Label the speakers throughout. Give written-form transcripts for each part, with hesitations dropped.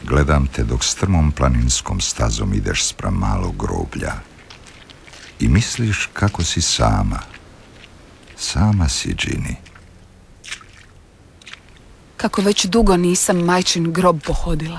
Speaker 1: Gledam te dok strmom planinskom stazom ideš spram malog groblja i misliš kako si sama. Sama si, Ginny.
Speaker 2: Kako već dugo nisam majčin grob pohodila.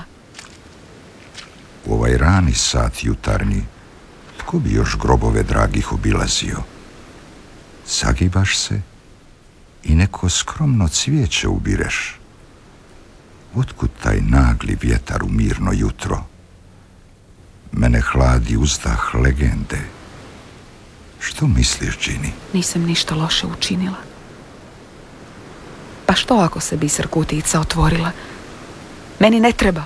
Speaker 1: U ovaj rani sat jutarnji, tko bi još grobove dragih obilazio? Sagibaš se i neko skromno cvijeće ubireš. Otkud taj nagli vjetar u mirno jutro? Mene hladi uzdah legende. Što misliš, Ginny?
Speaker 2: Nisam ništa loše učinila. Pa što ako se biser kutijica otvorila? Meni ne treba.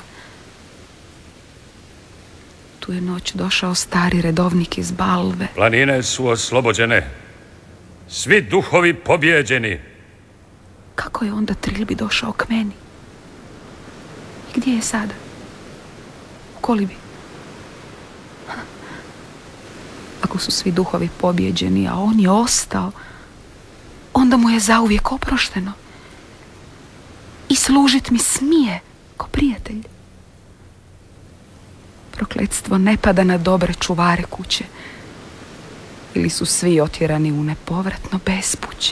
Speaker 2: Tu je noć došao stari redovnik iz Balve.
Speaker 3: Planine su oslobođene. Svi duhovi pobjeđeni.
Speaker 2: Kako je onda Trilby došao k meni? I gdje je sada? U kolibi? Ako su svi duhovi pobjeđeni, a on je ostao, onda mu je zauvijek oprošteno. I služit mi smije, ko prijatelj. Prokletstvo ne pada na dobre čuvare kuće. Ili su svi otjerani u nepovratno bespuće.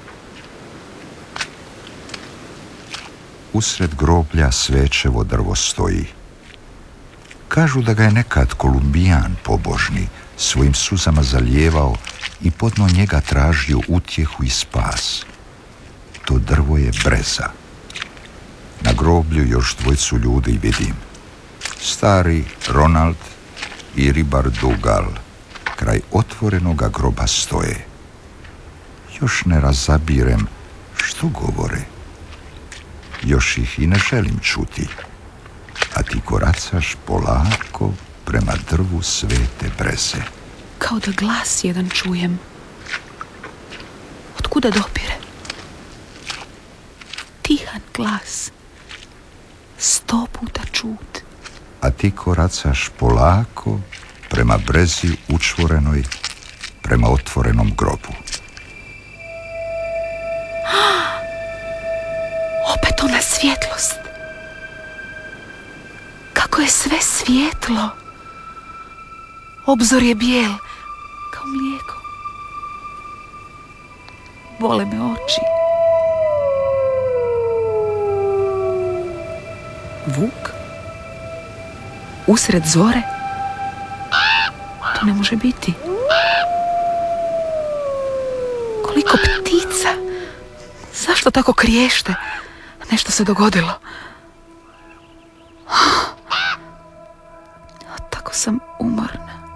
Speaker 1: Usred groblja svećevo drvo stoji. Kažu da ga je nekad Kolumbijan pobožni svojim suzama zalijevao i podno njega tražio utjehu i spas. To drvo je breza. Na groblju još dvojcu ljudi vidim. Stari Ronald i ribar Dougal kraj otvorenoga groba stoje. Još ne razabirem što govore. Još ih i ne želim čuti. A ti koracaš polako prema drvu svete breze.
Speaker 2: Kao da glas jedan čujem. Otkuda dopire? Tihan glas. 100 puta čut.
Speaker 1: A ti koracaš polako prema brezi učvorenoj, prema otvorenom grobu.
Speaker 2: Opet ona svjetlost. Kako je sve svijetlo. Obzor je bijel, kao mlijeko. Bole me oči. Vuk? Usred zore? To ne može biti. Koliko ptica? Zašto tako kriješte? Nešto se dogodilo. A tako sam umorna.